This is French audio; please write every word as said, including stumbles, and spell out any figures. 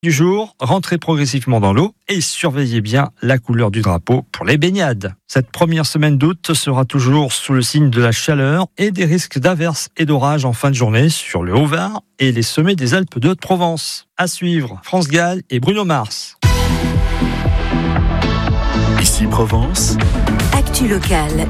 Du jour, rentrez progressivement dans l'eau et surveillez bien la couleur du drapeau pour les baignades. Cette première semaine d'août sera toujours sous le signe de la chaleur et des risques d'averses et d'orages en fin de journée sur le Haut-Var et les sommets des Alpes de Haute-Provence. À suivre, France Gall et Bruno Mars. Ici Provence. Actu locale